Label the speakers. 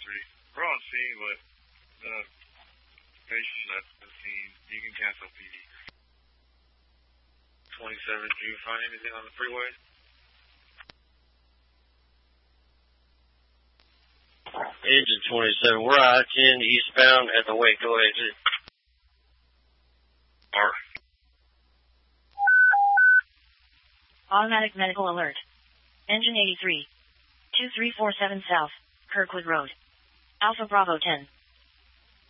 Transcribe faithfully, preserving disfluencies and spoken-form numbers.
Speaker 1: three. We're on scene, but the patient left the scene. You can cancel P D. twenty-seven, do you find anything on the freeway?
Speaker 2: Engine twenty-seven, we're I ten eastbound at the Waco exit.
Speaker 1: Alright.
Speaker 3: Automatic medical alert. Engine eighty-three. two three four seven South, Kirkwood Road. Alpha Bravo ten.